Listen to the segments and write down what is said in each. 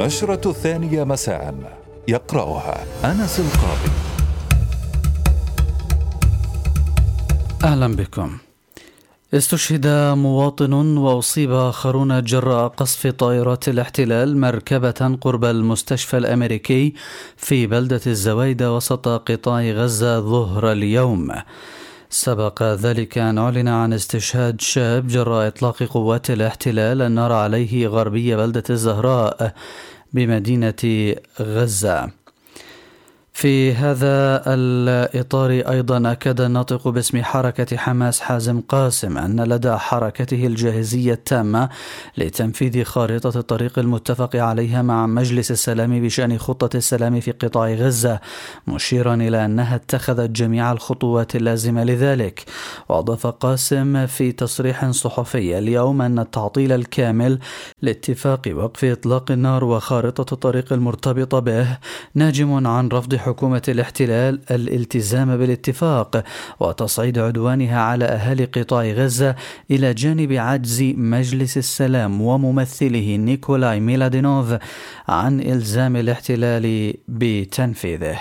النشرة الثانية مساء، يقرأها أنس القاضي. أهلا بكم. استشهد مواطن وأصيب آخرون جراء قصف طائرات الاحتلال مركبة قرب المستشفى الأمريكي في بلدة الزويدة وسط قطاع غزة ظهر اليوم. سبق ذلك أن أعلن عن استشهاد شاب جراء إطلاق قوات الاحتلال النار عليه غربي بلدة الزهراء بمدينة غزة. في هذا الإطار أيضا أكد الناطق باسم حركة حماس حازم قاسم أن لدى حركته الجاهزية التامة لتنفيذ خارطة الطريق المتفق عليها مع مجلس السلام بشأن خطة السلام في قطاع غزة، مشيرا إلى أنها اتخذت جميع الخطوات اللازمة لذلك. وأضاف قاسم في تصريح صحفي اليوم أن التعطيل الكامل لاتفاق وقف إطلاق النار وخارطة الطريق المرتبطة به ناجم عن رفض حكومة الاحتلال الالتزام بالاتفاق وتصعيد عدوانها على أهالي قطاع غزة، إلى جانب عجز مجلس السلام وممثله نيكولاي ميلادينوف عن إلزام الاحتلال بتنفيذه.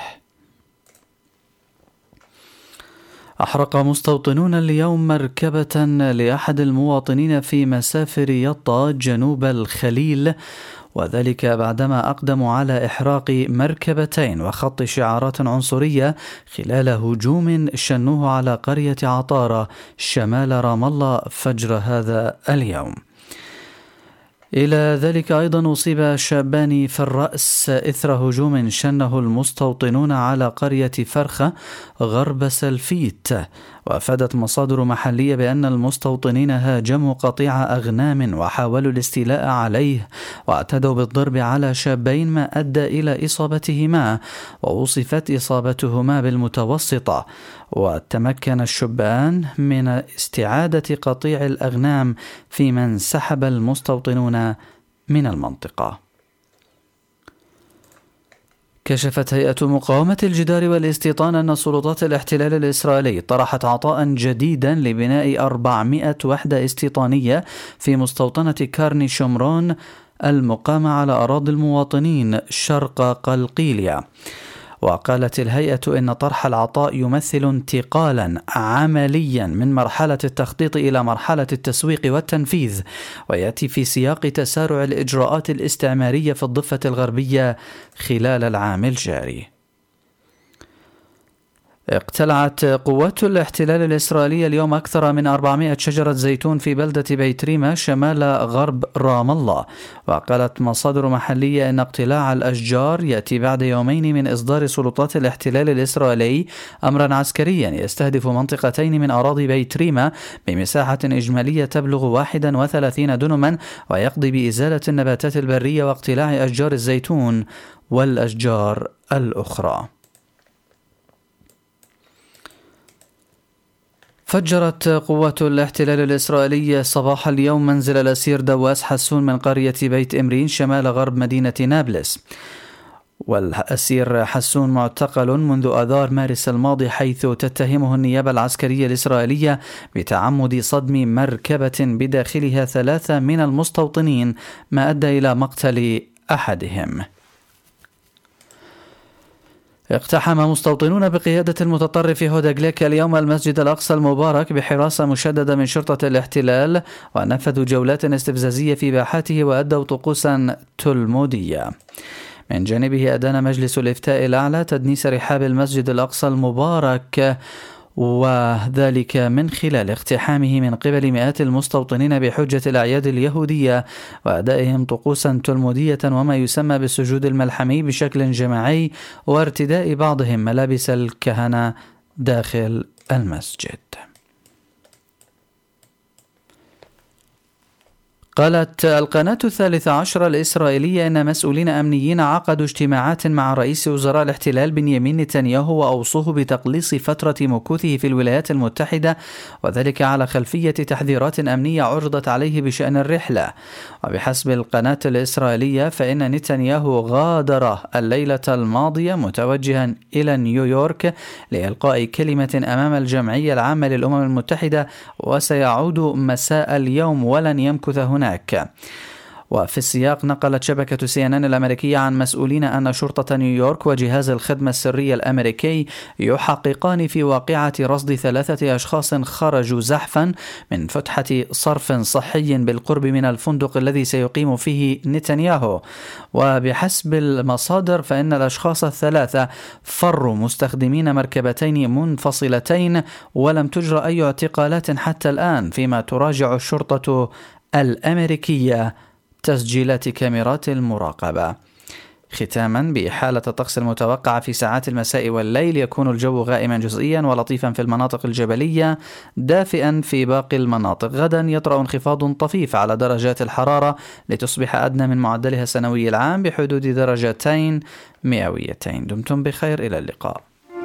أحرق مستوطنون اليوم مركبة لأحد المواطنين في مسافر يطا جنوب الخليل، وذلك بعدما أقدموا على إحراق مركبتين وخط شعارات عنصرية خلال هجوم شنوه على قرية عطارة شمال رام الله فجر هذا اليوم. إلى ذلك أيضا أصيب شابان في الرأس إثر هجوم شنه المستوطنون على قرية فرخة غرب سلفيت. وأفادت مصادر محلية بأن المستوطنين هاجموا قطيع أغنام وحاولوا الاستيلاء عليه، واعتدوا بالضرب على شابين ما أدى إلى إصابتهما، ووصفت إصابتهما بالمتوسطة. وتمكن الشبان من استعادة قطيع الأغنام فيما انسحب المستوطنون من المنطقة. كشفت هيئة مقاومة الجدار والاستيطان أن سلطات الاحتلال الإسرائيلي طرحت عطاء جديدا لبناء 400 وحدة استيطانية في مستوطنة كارني شمرون المقامة على أراضي المواطنين شرق قلقيلية. وقالت الهيئة إن طرح العطاء يمثل انتقالا عمليا من مرحلة التخطيط إلى مرحلة التسويق والتنفيذ، ويأتي في سياق تسارع الإجراءات الاستعمارية في الضفة الغربية خلال العام الجاري. اقتلعت قوات الاحتلال الإسرائيلي اليوم أكثر من 400 شجرة زيتون في بلدة بيت ريمة شمال غرب رام الله. وقالت مصادر محلية أن اقتلاع الأشجار يأتي بعد يومين من إصدار سلطات الاحتلال الإسرائيلي أمرا عسكريا يستهدف منطقتين من أراضي بيت ريمة بمساحة إجمالية تبلغ 31 دنما، ويقضي بإزالة النباتات البرية واقتلاع أشجار الزيتون والأشجار الأخرى. فجرت قوات الاحتلال الإسرائيلي صباح اليوم منزل الأسير دواس حسون من قرية بيت إمرين شمال غرب مدينة نابلس. والأسير حسون معتقل منذ آذار مارس الماضي، حيث تتهمه النيابة العسكرية الإسرائيلية بتعمد صدم مركبة بداخلها 3 من المستوطنين، ما أدى إلى مقتل أحدهم. اقتحم مستوطنون بقيادة المتطرف هودا جليك اليوم المسجد الأقصى المبارك بحراسة مشددة من شرطة الاحتلال، ونفذوا جولات استفزازية في باحاته وأدوا طقوسا تلمودية. من جانبه أدان مجلس الإفتاء الأعلى تدنيس رحاب المسجد الأقصى المبارك، وذلك من خلال اقتحامه من قبل مئات المستوطنين بحجة الأعياد اليهودية وأدائهم طقوسا تلمودية وما يسمى بالسجود الملحمي بشكل جماعي، وارتداء بعضهم ملابس الكهنة داخل المسجد. قالت القناة 13 الإسرائيلية أن مسؤولين أمنيين عقدوا اجتماعات مع رئيس وزراء الاحتلال بنيامين نتنياهو وأوصوه بتقليص فترة مكوثه في الولايات المتحدة، وذلك على خلفية تحذيرات أمنية عرضت عليه بشأن الرحلة. وبحسب القناة الإسرائيلية فإن نتنياهو غادر الليلة الماضية متوجها إلى نيويورك لإلقاء كلمة أمام الجمعية العامة للأمم المتحدة، وسيعود مساء اليوم ولن يمكث هناك. وفي السياق نقلت شبكة CNN الأمريكية عن مسؤولين أن شرطة نيويورك وجهاز الخدمة السرية الأمريكي يحققان في واقعة رصد 3 أشخاص خرجوا زحفا من فتحة صرف صحي بالقرب من الفندق الذي سيقيم فيه نتنياهو. وبحسب المصادر فإن الأشخاص ال3 فروا مستخدمين مركبتين منفصلتين، ولم تجرى أي اعتقالات حتى الآن، فيما تراجع الشرطة الأمريكية تسجيلات كاميرات المراقبة. ختاما، بحالة الطقس المتوقعة في ساعات المساء والليل، يكون الجو غائما جزئيا ولطيفا في المناطق الجبلية، دافئا في باقي المناطق. غدا يطرأ انخفاض طفيف على درجات الحرارة لتصبح أدنى من معدلها السنوي العام بحدود 2 درجات مئويتين. دمتم بخير، إلى اللقاء.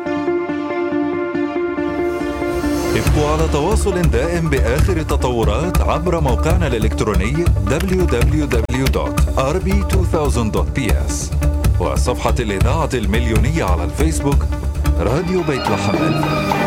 ابقوا على تواصل دائم بآخر التطورات عبر موقعنا الإلكتروني www.rb2000.ps وصفحة الإذاعة المليونية على الفيسبوك راديو بيت لحم.